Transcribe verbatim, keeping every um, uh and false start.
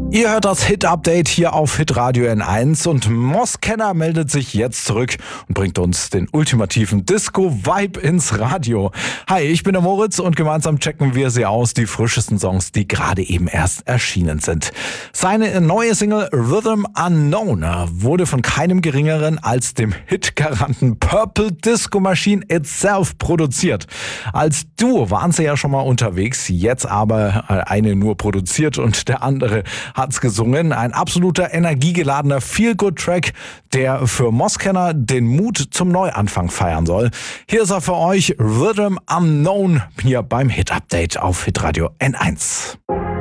Ihr hört das Hit-Update hier auf Hitradio N eins und Moskenner meldet sich jetzt zurück und bringt uns den ultimativen Disco-Vibe ins Radio. Hi, ich bin der Moritz und gemeinsam checken wir sie aus, die frischesten Songs, die gerade eben erst erschienen sind. Seine neue Single Rhythm Unknown wurde von keinem geringeren als dem Hitgaranten Purple Disco Machine itself produziert. Als Duo waren sie ja schon mal unterwegs, jetzt aber eine nur produziert und der andere hat's gesungen. Ein absoluter energiegeladener Feel-Good-Track, der für Moskenner den Mut zum Neuanfang feiern soll. Hier ist er für euch, Rhythm Unknown, hier beim Hit-Update auf Hitradio N eins.